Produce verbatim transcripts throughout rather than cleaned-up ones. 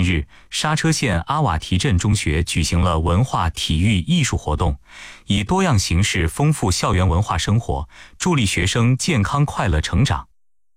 日，刹车县阿瓦提镇中学举行了文化、体育、艺术活动，以多样形式丰富校园文化生活，助力学生健康快乐成长。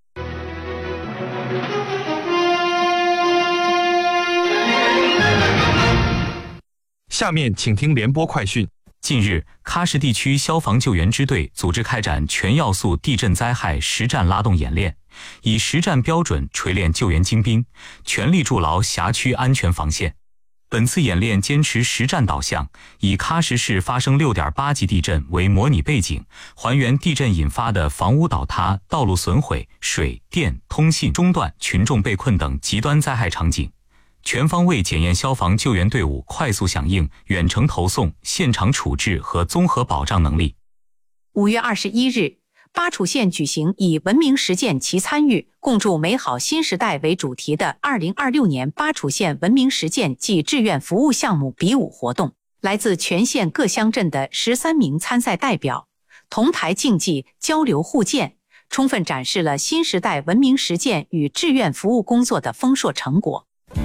下面请听联播快讯。 近日，喀什地区消防救援支队组织开展全要素地震灾害实战拉动演练，以实战标准锤炼救援精兵，全力筑牢辖区安全防线。本次演练坚持实战导向，以喀什市发生 六点八 级地震为模拟背景，还原地震引发的房屋倒塌、道路损毁、水电、通信中断、群众被困等极端灾害场景，全方位检验消防救援队伍快速响应、远程投送、现场处置和综合保障能力。 五月二十一日，巴楚县举行以文明实践其参与，共筑美好新时代为主题的二零二六年巴楚县文明实践暨志愿服务项目比武活动。来自全县各乡镇的十三名参赛代表同台竞技、交流互鉴，充分展示了新时代文明实践与志愿服务工作的丰硕成果。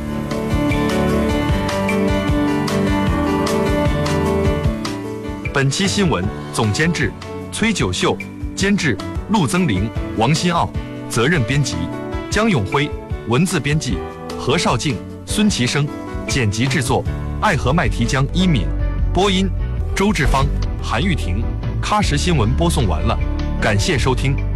本期新闻总监制崔九秀，监制陆增林、王新奥，责任编辑江永辉，文字编辑何绍静、孙其生，剪辑制作爱河麦提江一敏，播音周志芳、韩玉婷。喀什新闻播送完了，感谢收听。